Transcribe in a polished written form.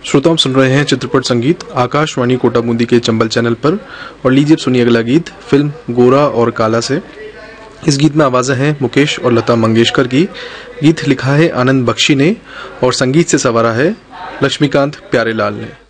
श्रोता, हम सुन रहे हैं चित्रपट संगीत आकाशवाणी कोटा बूंदी के चंबल चैनल पर। और लीजिए सुनिए अगला गीत फिल्म गोरा और काला से। इस गीत में आवाजें हैं मुकेश और लता मंगेशकर की। गीत लिखा है आनंद बख्शी ने और संगीत से संवारा है लक्ष्मीकांत प्यारेलाल ने।